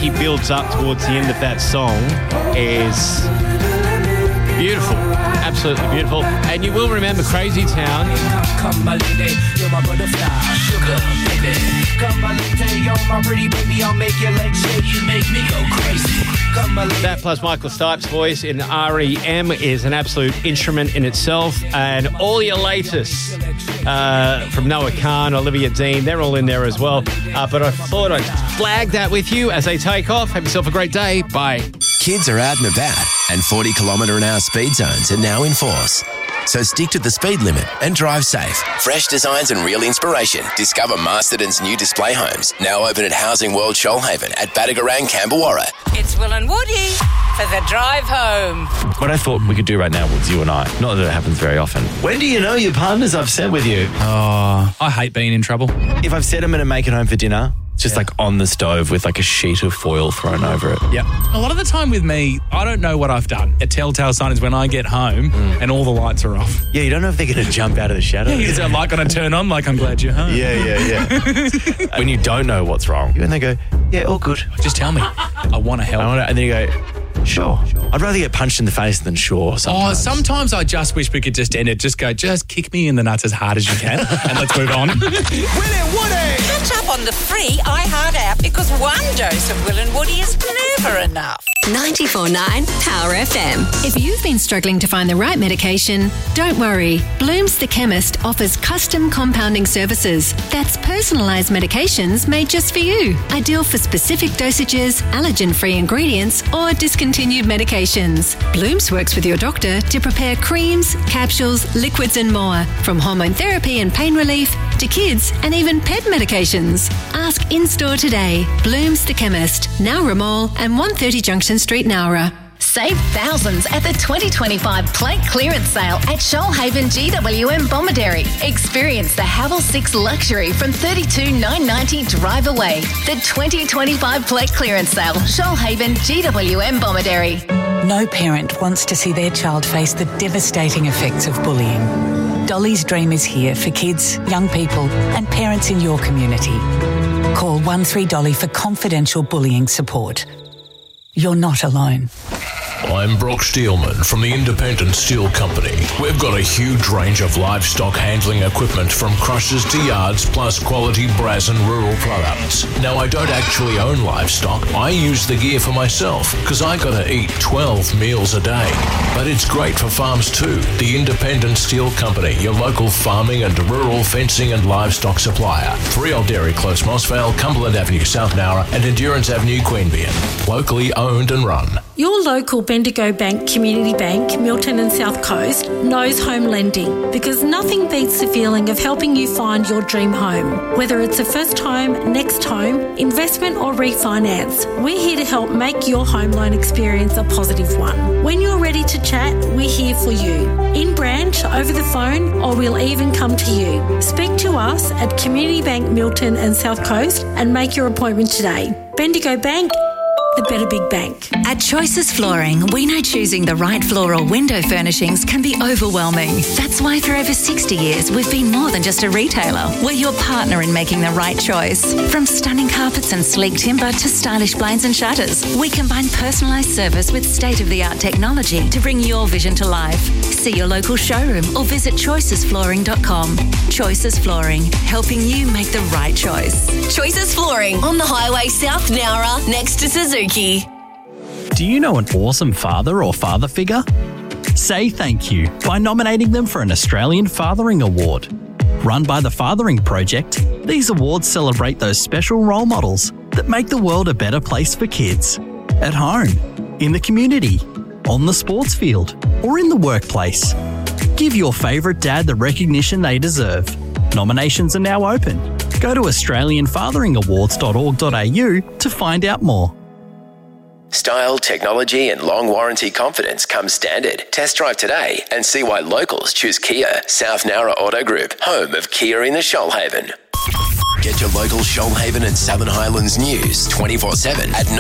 he builds up towards the end of that song is beautiful. Absolutely beautiful. And you will remember Crazy Town. Come my lady, you're my butterfly, sugar baby. Come my lady, you're my pretty baby. I'll make your legs shake, you make me go crazy. Come my lady. That plus Michael Stipe's voice in R.E.M. is an absolute instrument in itself. And all your latest from Noah Khan, Olivia Dean, they're all in there as well. But I thought I'd flag that with you as they take off. Have yourself a great day. Bye. Kids are out and about, and 40 km/h speed zones are now in force. So stick to the speed limit and drive safe. Fresh designs and real inspiration. Discover Masterton's new display homes, now open at Housing World Shoalhaven at Badagarang, Camberwarra. It's Will and Woody for the drive home. What I thought we could do right now was you and I. Not that it happens very often. When do you know your partner's upset with you? Oh, I hate being in trouble. If I've said I'm going to make it home for dinner, just like on the stove with like a sheet of foil thrown over it. Yep. A lot of the time with me, I don't know what I've done. A telltale sign is when I get home and all the lights are off. Yeah, you don't know if they're going to jump out of the shadow. Is that light going to turn on like I'm glad you're home? Yeah. When you don't know what's wrong. And they go, yeah, all good. Just tell me. I want to help. And then you go, sure. I'd rather get punched in the face than sure sometimes. Sometimes I just wish we could just end it. Just kick me in the nuts as hard as you can and let's move on. Will and Woody. Catch up on the free iHeart app because one dose of Will and Woody is never enough. 94.9 Power FM. If you've been struggling to find the right medication, don't worry. Bloom's the Chemist offers custom compounding services. That's personalised medications made just for you. Ideal for specific dosages, allergen-free ingredients or discontinued medications. Bloom's works with your doctor to prepare creams, capsules, liquids and more. From hormone therapy and pain relief to kids and even pet medications. Ask in-store today. Bloom's the Chemist, Nowra Mall and 130 Junction Street, Nowra. Save thousands at the 2025 plate clearance sale at Shoalhaven GWM Bomaderry. Experience the Havel 6 Luxury from $32,990 drive away. The 2025 plate clearance sale, Shoalhaven GWM Bomaderry. No parent wants to see their child face the devastating effects of bullying. Dolly's Dream is here for kids, young people and parents in your community. Call 13Dolly for confidential bullying support. You're not alone. I'm Brock Steelman from the Independent Steel Company. We've got a huge range of livestock handling equipment from crushers to yards, plus quality brass and rural products. Now, I don't actually own livestock. I use the gear for myself because I gotta eat 12 meals a day. But it's great for farms too. The Independent Steel Company, your local farming and rural fencing and livestock supplier. 3 Old Dairy Close, Mossvale, Cumberland Avenue, South Nowra and Endurance Avenue, Queanbeyan. Locally owned and run. Your local Bendigo Bank Community Bank, Milton and South Coast, knows home lending because nothing beats the feeling of helping you find your dream home. Whether it's a first home, next home, investment or refinance, we're here to help make your home loan experience a positive one. When you're ready to chat, we're here for you. In branch, over the phone, or we'll even come to you. Speak to us at Community Bank Milton and South Coast and make your appointment today. Bendigo Bank, the better big bank. At Choices Flooring, we know choosing the right floor or window furnishings can be overwhelming. That's why for over 60 years, we've been more than just a retailer. We're your partner in making the right choice. From stunning carpets and sleek timber to stylish blinds and shutters, we combine personalised service with state-of-the-art technology to bring your vision to life. See your local showroom or visit choicesflooring.com. Choices Flooring, helping you make the right choice. Choices Flooring on the highway South Nowra next to Suzuki. Do you know an awesome father or father figure? Say thank you by nominating them for an Australian Fathering Award. Run by the Fathering Project, these awards celebrate those special role models that make the world a better place for kids. At home, in the community, on the sports field, or in the workplace. Give your favourite dad the recognition they deserve. Nominations are now open. Go to australianfatheringawards.org.au to find out more. Style, technology and long warranty confidence comes standard. Test drive today and see why locals choose Kia. South Nowra Auto Group, home of Kia in the Shoalhaven. Get your local Shoalhaven and Southern Highlands news 24/7 at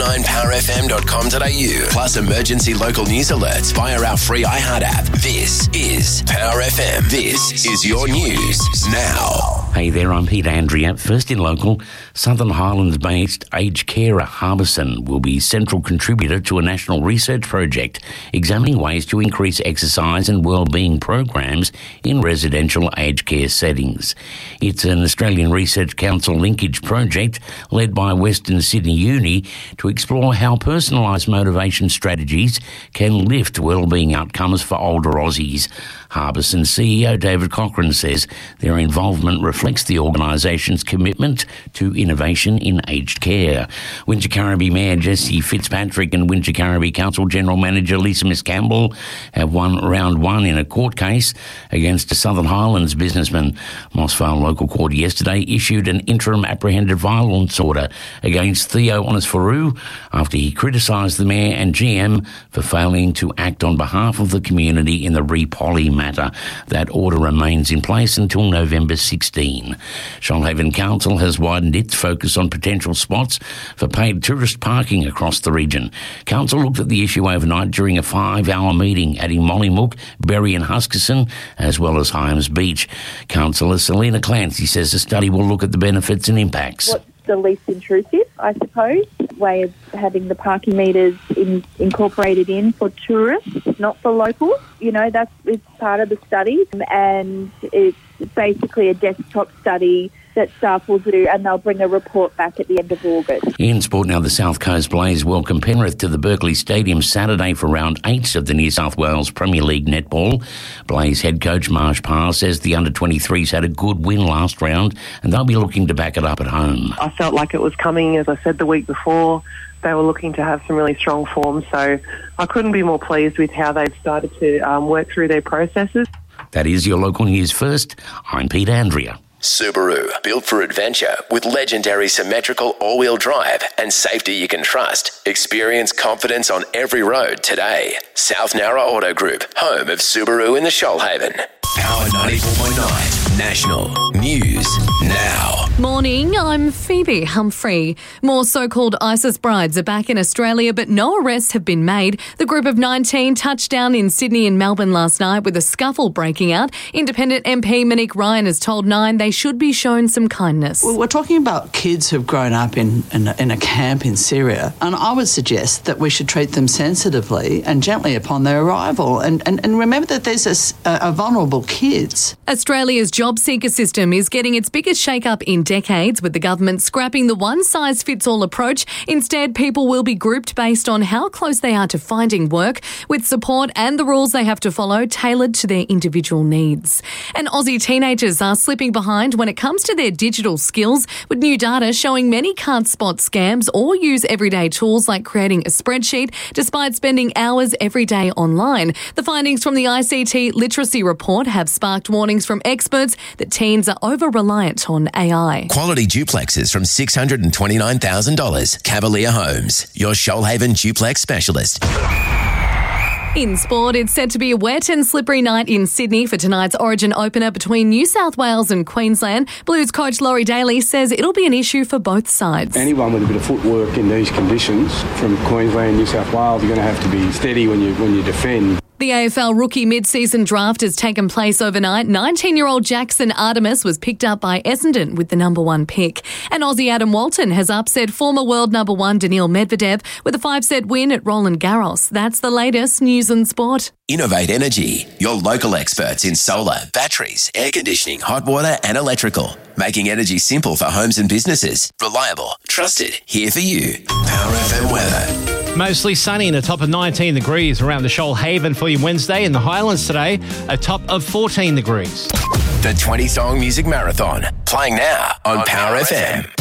949powerfm.com.au. Plus emergency local news alerts via our free iHeart app. This is Power FM. This is your news now. Hey there, I'm Pete Andrea. First in local, Southern Highlands-based aged carer Harbison will be central contributor to a national research project examining ways to increase exercise and wellbeing programs in residential aged care settings. It's an Australian Research Council linkage project led by Western Sydney Uni to explore how personalised motivation strategies can lift wellbeing outcomes for older Aussies. Harbison CEO David Cochran says their involvement reflects the organisation's commitment to innovation in aged care. Wingecarribee Mayor Jesse Fitzpatrick and Wingecarribee Council General Manager Lisa Miss Campbell have won round one in a court case against a Southern Highlands businessman. Mossvale Local Court yesterday issued an interim apprehended violence order against Theo Onisforou after he criticised the Mayor and GM for failing to act on behalf of the community in the re-poly matter. That order remains in place until November 16. Shoalhaven Council has widened its focus on potential spots for paid tourist parking across the region. Council looked at the issue overnight during a 5-hour meeting at Mollymook, Berry and Huskisson, as well as Hyams Beach. Councillor Selena Clancy says the study will look at the benefits and impacts. What's the least intrusive, I suppose, way of having the parking meters incorporated in for tourists, not for locals. You know, it's part of the study, and it's basically a desktop study that staff will do, and they'll bring a report back at the end of August. In sport now, the South Coast Blaze welcome Penrith to the Berkeley Stadium Saturday for round 8 of the New South Wales Premier League netball. Blaze head coach Marsh Parr says the under-23s had a good win last round, and they'll be looking to back it up at home. I felt like it was coming, as I said the week before. They were looking to have some really strong form, so I couldn't be more pleased with how they've started to work through their processes. That is your local news first. I'm Pete Andrea. Subaru, built for adventure with legendary symmetrical all-wheel drive and safety you can trust. Experience confidence on every road today. South Nowra Auto Group, home of Subaru in the Shoalhaven. Power 94.9, National News Now. Morning, I'm Phoebe Humphrey. More so-called ISIS brides are back in Australia, but no arrests have been made. The group of 19 touched down in Sydney and Melbourne last night with a scuffle breaking out. Independent MP Monique Ryan has told Nine they should be shown some kindness. Well, we're talking about kids who've grown up in a camp in Syria, and I would suggest that we should treat them sensitively and gently upon their arrival, and remember that there's a vulnerable kids. Australia's job seeker system is getting its biggest shake-up in decades, with the government scrapping the one-size-fits-all approach. Instead, people will be grouped based on how close they are to finding work, with support and the rules they have to follow tailored to their individual needs. And Aussie teenagers are slipping behind when it comes to their digital skills, with new data showing many can't spot scams or use everyday tools like creating a spreadsheet, despite spending hours every day online. The findings from the ICT Literacy Report have sparked warnings from experts that teens are over-reliant on AI. Quality duplexes from $629,000. Cavalier Homes, your Shoalhaven duplex specialist. In sport, it's set to be a wet and slippery night in Sydney for tonight's Origin opener between New South Wales and Queensland. Blues coach Laurie Daly says it'll be an issue for both sides. Anyone with a bit of footwork in these conditions from Queensland, New South Wales, you're going to have to be steady when you defend. The AFL rookie mid-season draft has taken place overnight. 19-year-old Jackson Artemis was picked up by Essendon with the number 1 pick. And Aussie Adam Walton has upset former world number 1 Daniil Medvedev with a 5-set win at Roland Garros. That's the latest news and sport. Innovate Energy, your local experts in solar, batteries, air conditioning, hot water and electrical. Making energy simple for homes and businesses. Reliable, trusted, here for you. Power FM weather. Mostly sunny and a top of 19 degrees around the Shoalhaven for you Wednesday. In the Highlands today, a top of 14 degrees. The 20-song music marathon, playing now on Power FM.